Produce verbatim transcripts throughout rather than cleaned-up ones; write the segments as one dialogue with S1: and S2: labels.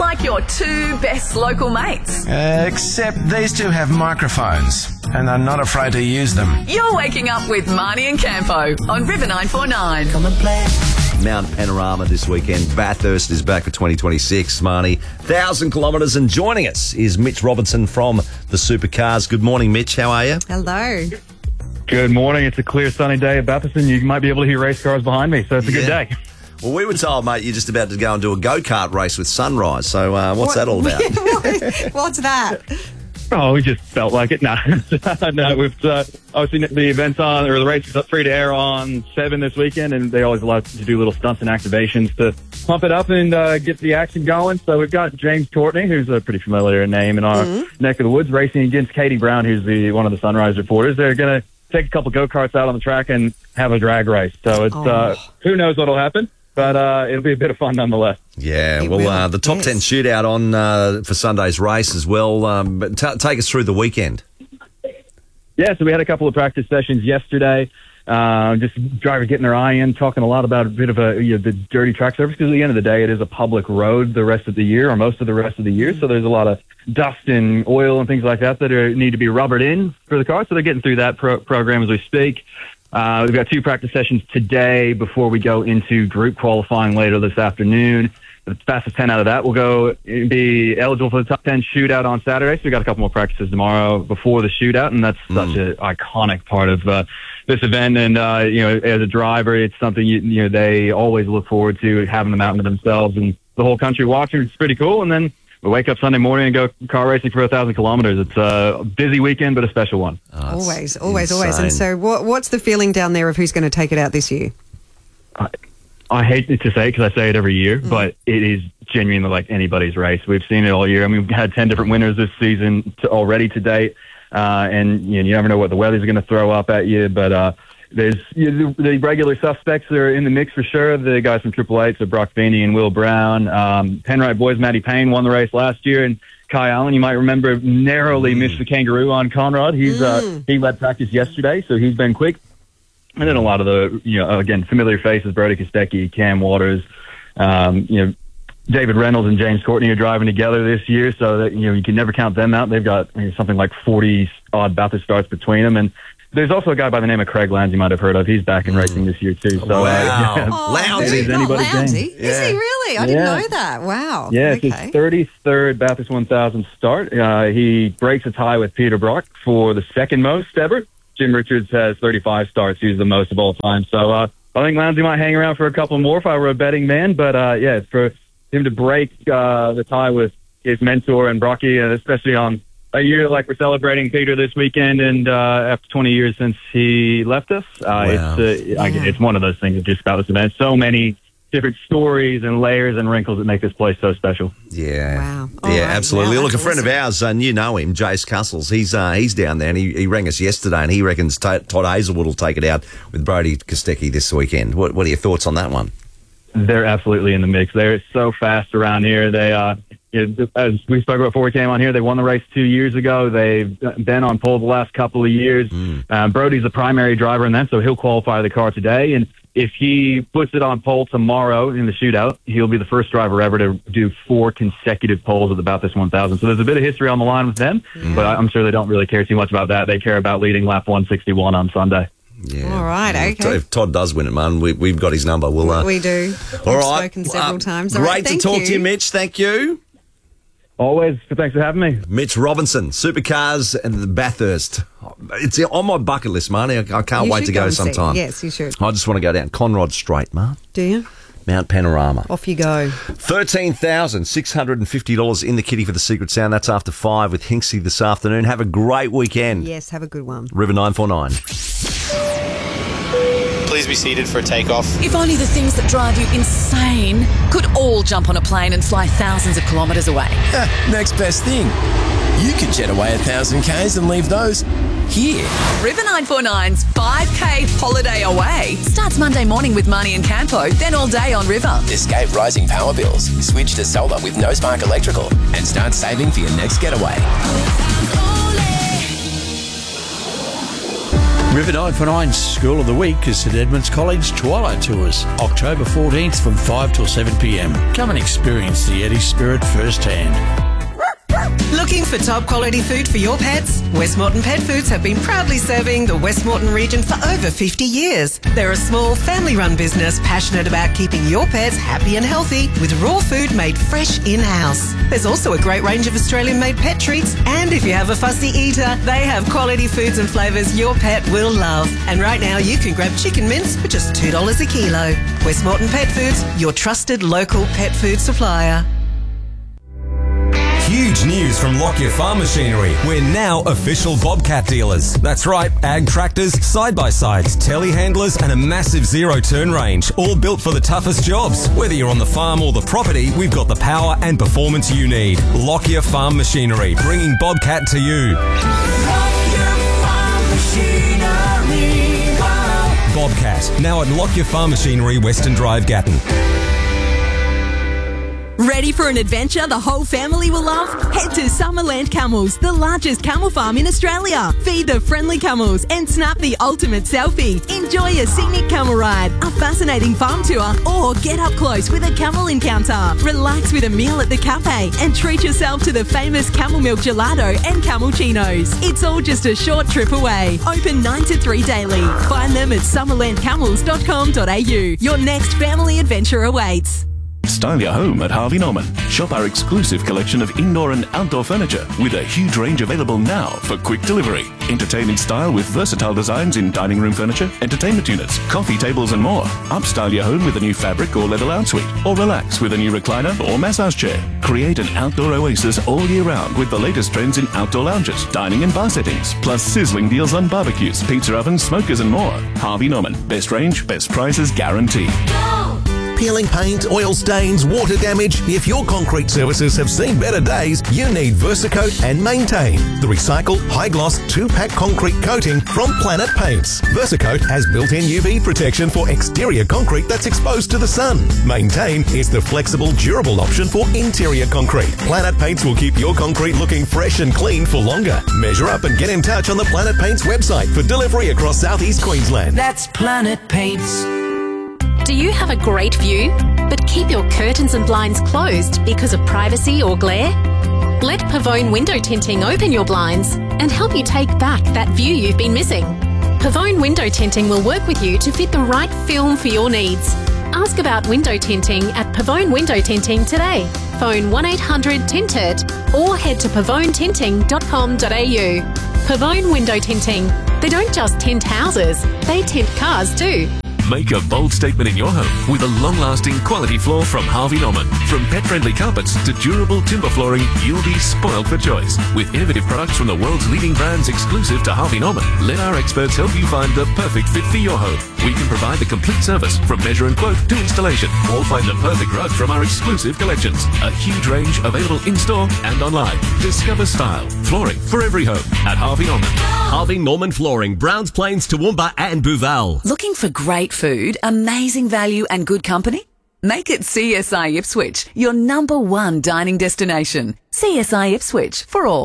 S1: like your two best local mates.
S2: Uh, except these two have microphones and are not afraid to use them.
S1: You're waking up with Marnie and Campo on River nine four nine.
S3: Come and play.
S4: Mount Panorama this weekend. Bathurst is back for twenty twenty-six, Marnie. Thousand kilometres, and joining us is Mitch Robinson from the Supercars. Good morning, Mitch. How are you?
S5: Hello.
S6: Good morning. It's a clear sunny day at Bathurst, and you might be able to hear race cars behind me, so it's a
S4: Yeah.
S6: good day.
S4: Well, we were told, mate, you're just about to go and do a go-kart race with Sunrise. So uh, what's
S5: What-
S4: that all about?
S5: What- What's that?
S6: Oh, we just felt like it. No, no. We've uh, obviously the event's on, or the race is free to air on seven this weekend, and they always allow us to do little stunts and activations to pump it up and uh, get the action going. So we've got James Courtney, who's a pretty familiar name in our
S5: Mm-hmm.
S6: neck of the woods, racing against Katie Brown, who's the one of the Sunrise reporters. They're going to take a couple go-karts out on the track and have a drag race. So it's uh, who knows what'll happen, but uh, it'll be a bit of fun nonetheless.
S4: Yeah,
S5: It
S4: well,
S5: will,
S4: uh, the top
S5: yes.
S4: ten shootout on uh, for Sunday's race as well. Um, but t- take us through the weekend.
S6: Yeah, so we had a couple of practice sessions yesterday. Uh, just drivers getting their eye in, talking a lot about a bit of a you know, the dirty track surface, because at the end of the day, it is a public road the rest of the year, or most of the rest of the year. So there's a lot of dust and oil and things like that that are, need to be rubbered in for the car. So they're getting through that pro- program as we speak. Uh, we've got two practice sessions today before we go into group qualifying later this afternoon. The fastest ten out of that will go be eligible for the top ten shootout on Saturday. So we got a couple more practices tomorrow before the shootout, and that's such an iconic part of uh, this event. And uh, you know, as a driver, it's something you, you know they always look forward to, having them out to themselves and the whole country watching. It's pretty cool. And then we wake up Sunday morning and go car racing for a thousand kilometers. It's a busy weekend, but a special one.
S4: Oh, it's
S5: Always, always, always. And
S4: insane.
S5: so what, what's the feeling down there of who's going to take it out this year?
S6: I, I hate to say it because I say it every year, but it is genuinely like anybody's race. We've seen it all year. I mean, we've had ten different winners this season to, already to date, uh, and you, know, you never know what the weather's going to throw up at you. But uh, there's you know, the, the regular suspects that are in the mix for sure. The guys from Triple Eight, so Brock Feeney and Will Brown. Um, Penrite boys, Matty Payne won the race last year, and Kai Allen, you might remember, narrowly missed the kangaroo on Conrad. He's uh, he led practice yesterday, so he's been quick. And then a lot of the, you know, again, familiar faces, Brody Kostecki, Cam Waters, um, you know, David Reynolds and James Courtney are driving together this year, so that, you know, you can never count them out. They've got you know, something like forty-odd Bathurst starts between them. And there's also a guy by the name of Craig Lands you might have heard of. He's back in racing this year, too. So,
S4: Wow.
S6: uh, yeah,
S5: Oh,
S4: Lousy.
S5: who's
S6: Is
S5: not
S6: anybody's
S5: lousy?
S6: game.
S5: Is he
S4: Yeah.
S5: really? I didn't
S6: Yeah.
S5: know that. Wow.
S6: Yeah, it's
S5: okay.
S6: his thirty-third Bathurst one thousand start. Uh, he breaks a tie with Peter Brock for the second most ever. Jim Richards has thirty-five starts. He's the most of all time. So uh, I think Lounsey might hang around for a couple more if I were a betting man. But uh, yeah, for him to break uh, the tie with his mentor and Brocky, and especially on a year like we're celebrating Peter this weekend, and uh, after twenty years since he left us, uh,
S4: Wow.
S6: it's uh, I,
S5: Yeah.
S6: it's one of those things that's just about this event. So many different stories and layers and wrinkles that make this place so special.
S4: Yeah.
S5: Wow. All
S4: Yeah,
S5: right.
S4: absolutely.
S5: Wow,
S4: Look, a
S5: that's
S4: friend of
S5: awesome.
S4: ours, and you know him, Jace Custles. He's uh, he's down there, and he, he rang us yesterday, and he reckons T- Todd Hazelwood will take it out with Brody Kostecki this weekend. What What are your thoughts on that one?
S6: They're absolutely in the mix. They're so fast around here. They, uh, you know, as we spoke about before we came on here, they won the race two years ago. They've been on pole the last couple of years.
S4: Mm.
S6: Uh, Brody's the primary driver in that, so he'll qualify the car today. And if he puts it on pole tomorrow in the shootout, he'll be the first driver ever to do four consecutive poles at the Bathurst one thousand. So there's a bit of history on the line with them, but I'm sure they don't really care too much about that. They care about leading lap one sixty-one on Sunday.
S4: Yeah.
S5: All right,
S4: Yeah.
S5: okay.
S4: If Todd does win it, man, we, we've got his number. We'll. Uh,
S5: We do.
S4: all
S5: We've
S4: right.
S5: spoken several
S4: Uh,
S5: times. All
S4: Great
S5: right,
S4: to
S5: thank
S4: talk to you, Mitch. Thank you.
S6: Always. Thanks for having me.
S4: Mitch Robinson, Supercars and the Bathurst. It's on my bucket list, man. I, I can't
S5: You
S4: wait
S5: should
S4: to go,
S5: and see.
S4: sometime.
S5: Yes, you should.
S4: I just want to go down Conrod Straight, man.
S5: Do you?
S4: Mount Panorama.
S5: Off you go.
S4: thirteen thousand six hundred fifty dollars in the kitty for the Secret Sound. That's after five with Hinksy this afternoon. Have a great weekend.
S5: Yes, have a good one.
S4: River nine four nine.
S7: Please be seated for takeoff.
S1: If only the things that drive you insane could all jump on a plane and fly thousands of kilometres away.
S3: Next best thing. You could jet away a thousand Ks and leave those here.
S1: River nine four nine's five K holiday away starts Monday morning with Marnie and Campo, then all day on River.
S3: Escape rising power bills. Switch to solar with No Spark Electrical and start saving for your next getaway.
S8: River nine four nine's School of the Week is St Edmunds College Twilight Tours, October fourteenth from five till seven p m. Come and experience the Eddie spirit firsthand.
S9: Looking for top quality food for your pets? Westmorton Pet Foods have been proudly serving the Westmorton region for over fifty years. They're a small family-run business passionate about keeping your pets happy and healthy with raw food made fresh in-house. There's also a great range of Australian-made pet treats, and if you have a fussy eater, they have quality foods and flavours your pet will love. And right now you can grab chicken mince for just two dollars a kilo. Westmorton Pet Foods, your trusted local pet food supplier.
S10: Huge news from Lockyer Farm Machinery. We're now official Bobcat dealers. That's right, ag tractors, side-by-sides, telehandlers and a massive zero-turn range, all built for the toughest jobs. Whether you're on the farm or the property, we've got the power and performance you need. Lockyer Farm Machinery, bringing Bobcat to you. Lockyer Farm Machinery. Wow. Bobcat, now at Lockyer Farm Machinery, Western Drive, Gatton.
S11: Ready for an adventure the whole family will love? Head to Summerland Camels, the largest camel farm in Australia. Feed the friendly camels and snap the ultimate selfie. Enjoy a scenic camel ride, a fascinating farm tour, or get up close with a camel encounter. Relax with a meal at the cafe and treat yourself to the famous camel milk gelato and camelchinos. It's all just a short trip away. Open nine to three daily. Find them at summerland camels dot com dot a u. Your next family adventure awaits.
S12: Style your home at Harvey Norman. Shop our exclusive collection of indoor and outdoor furniture with a huge range available now for quick delivery. Entertain in style with versatile designs in dining room furniture, entertainment units, coffee tables and more. Upstyle your home with a new fabric or leather lounge suite, or relax with a new recliner or massage chair. Create an outdoor oasis all year round with the latest trends in outdoor lounges, dining and bar settings, plus sizzling deals on barbecues, pizza ovens, smokers and more. Harvey Norman. Best range, best prices guaranteed.
S13: Peeling paint, oil stains, water damage. If your concrete surfaces have seen better days, you need Versacoat and Maintain, the recycled high-gloss two-pack concrete coating from Planet Paints. Versacoat has built-in U V protection for exterior concrete that's exposed to the sun. Maintain is the flexible, durable option for interior concrete. Planet Paints will keep your concrete looking fresh and clean for longer. Measure up and get in touch on the Planet Paints website for delivery across southeast Queensland.
S14: That's Planet Paints.
S15: Do you have a great view, but keep your curtains and blinds closed because of privacy or glare? Let Pavone Window Tinting open your blinds and help you take back that view you've been missing. Pavone Window Tinting will work with you to fit the right film for your needs. Ask about window tinting at Pavone Window Tinting today. Phone one eight hundred tinted or head to pavone tinting dot com dot a u. Pavone Window Tinting. They don't just tint houses, they tint cars too.
S16: Make a bold statement in your home with a long-lasting quality floor from Harvey Norman. From pet-friendly carpets to durable timber flooring, you'll be spoiled for choice. With innovative products from the world's leading brands exclusive to Harvey Norman, let our experts help you find the perfect fit for your home. We can provide the complete service from measure and quote to installation, or find the perfect rug from our exclusive collections. A huge range available in-store and online. Discover style, flooring for every home at Harvey Norman.
S17: Harvey Norman Flooring, Browns Plains, Toowoomba and Booval.
S1: Looking for great food, amazing value and good company? Make it C S I Ipswich, your number one dining destination. C S I Ipswich for all.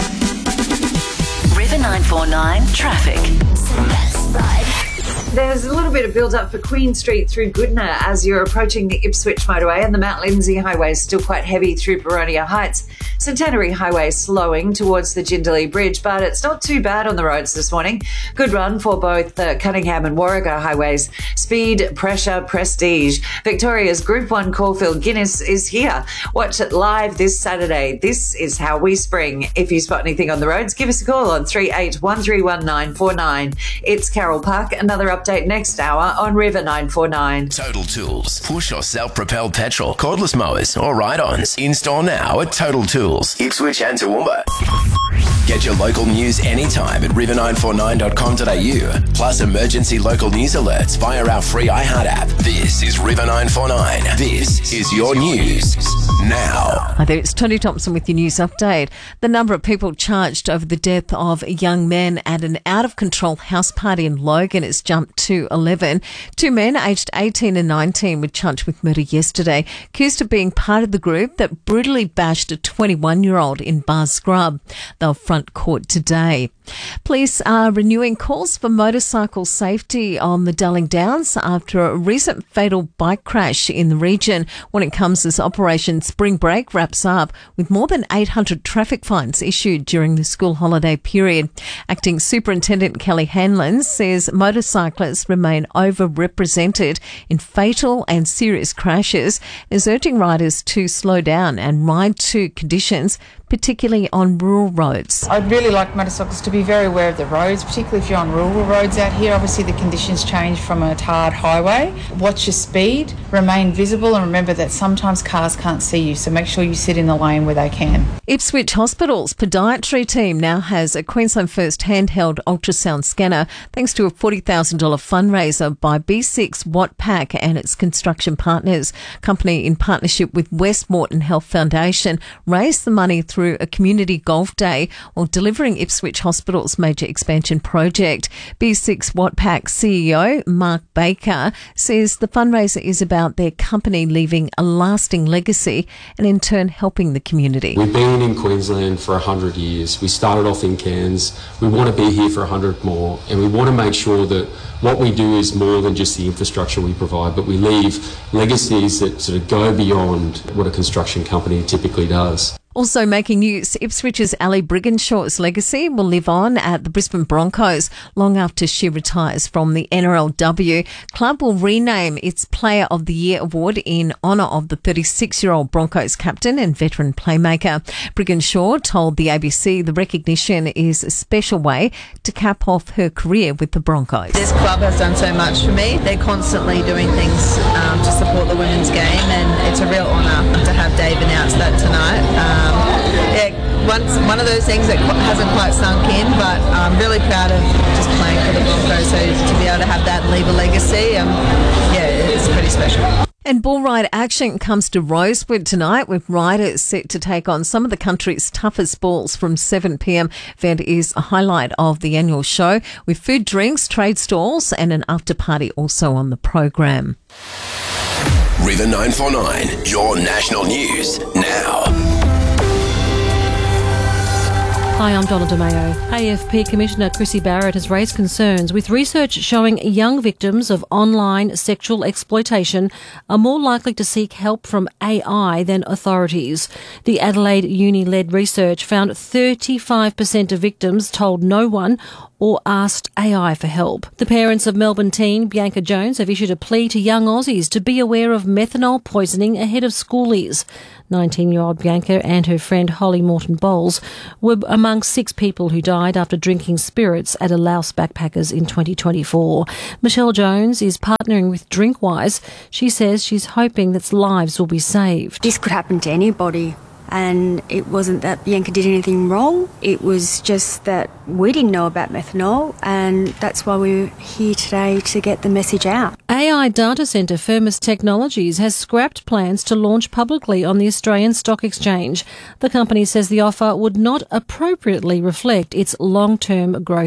S18: River nine four nine traffic.
S19: There's a little bit of build-up for Queen Street through Goodna as you're approaching the Ipswich motorway, and the Mount Lindesay Highway is still quite heavy through Boronia Heights. Centenary Highway slowing towards the Jindalee Bridge, but it's not too bad on the roads this morning. Good run for both the Cunningham and Warrego highways. Speed, pressure, prestige. Victoria's Group one Caulfield Guinness is here. Watch it live this Saturday. This is how we spring. If you spot anything on the roads, give us a call on three eight one three one nine four nine. It's Carol Park. Another update next hour on River nine four nine.
S3: Total Tools. Push or self-propelled petrol, cordless mowers or ride-ons. Install now at Total Tools, Ipswich and Toowoomba. Get your local news anytime at river nine four nine dot com dot a u. Plus emergency local news alerts via our free iHeart app. This is River nine four nine. This is your news now.
S20: Hi there, it's Tony Thompson with your news update. The number of people charged over the death of a young man at an out-of-control house party in Logan has jumped to eleven. Two men aged eighteen and nineteen were charged with murder yesterday, accused of being part of the group that brutally bashed a twenty-one-year-old in Bar Scrub. They'll front court today. Police are renewing calls for motorcycle safety on the Darling Downs after a recent fatal bike crash in the region when it comes as Operation Spring Break wraps up with more than eight hundred traffic fines issued during the school holiday period. Acting Superintendent Kelly Hanlon says motorcyclists remain overrepresented in fatal and serious crashes, is urging riders to slow down and ride to conditions, particularly on rural roads.
S21: I'd really like motorcyclists to be very aware of the roads, particularly if you're on rural roads out here. Obviously the conditions change from a tarred highway. Watch your speed, remain visible, and remember that sometimes cars can't see you, so make sure you sit in the lane where they can.
S20: Ipswich Hospital's podiatry team now has a Queensland First handheld ultrasound scanner thanks to a forty thousand dollars fundraiser by B six Wattpac and its construction partners. Company, in partnership with Westmorton Health Foundation, raised the money through a community golf day while delivering Ipswich Hospital's major expansion project. B six Wattpac C E O Mark Baker says the fundraiser is about their company leaving a lasting legacy and in turn helping the community.
S22: We've been in Queensland for one hundred years. We started off in Cairns. We want to be here for one hundred more, and we want to make sure that what we do is more than just the infrastructure we provide, but we leave legacies that sort of go beyond what a construction company typically does.
S20: Also making news, Ipswich's Ali Brigginshaw's legacy will live on at the Brisbane Broncos long after she retires from the N R L W. Club will rename its Player of the Year award in honour of the thirty-six-year-old Broncos captain and veteran playmaker. Brigginshaw told the A B C the recognition is a special way to cap off her career with the Broncos.
S23: This club has done so much for me. They're constantly doing things um, to support the women's game, and it's a real honour to have Dave announce that tonight. Um, yeah, once, one of those things that hasn't quite sunk in, but I'm really proud of just playing for the Broncos, so to be able to have that and leave a legacy, um, yeah, it's pretty special.
S20: And bull ride action comes to Rosewood tonight, with riders set to take on some of the country's toughest bulls from seven p.m. Event is a highlight of the annual show, with food, drinks, trade stalls and an after party also on the program.
S3: River nine four nine, your national news now.
S24: Hi, I'm Donna DeMayo. A F P Commissioner Chrissy Barrett has raised concerns with research showing young victims of online sexual exploitation are more likely to seek help from A I than authorities. The Adelaide Uni-led research found thirty-five percent of victims told no one or asked A I for help. The parents of Melbourne teen Bianca Jones have issued a plea to young Aussies to be aware of methanol poisoning ahead of schoolies. nineteen-year-old Bianca and her friend Holly Morton Bowles were among six people who died after drinking spirits at a Laos backpackers in twenty twenty-four. Michelle Jones is partnering with Drinkwise. She says she's hoping that lives will be saved.
S25: This could happen to anybody. And it wasn't that Bianca did anything wrong. It was just that we didn't know about methanol, and that's why we're here today to get the message out.
S24: A I data centre Firmus Technologies has scrapped plans to launch publicly on the Australian Stock Exchange. The company says the offer would not appropriately reflect its long-term growth